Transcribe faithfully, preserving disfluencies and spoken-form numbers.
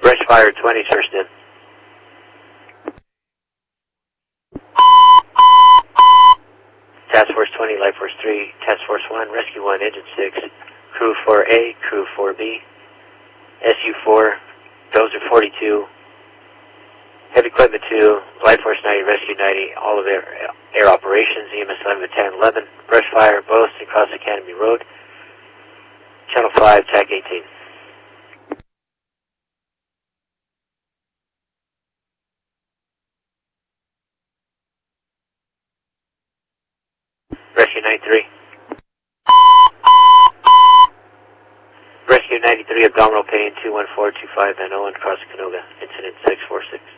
Brush Fire twenty, first in. Task Force twenty, Life Force three, Task Force one, Rescue one, Engine six, Crew four A, Crew four B, S U four, Dozer forty-two, Heavy Equipment two, Life Force ninety, Rescue ninety, all of air, air operations, E M S eleven, ten, eleven, Brush Fire, both across Academy Road, Channel five, T A C eighteen. Rescue ninety-three. Rescue ninety-three, abdominal pain, two one four two five N O, and cross Canoga, incident six four six.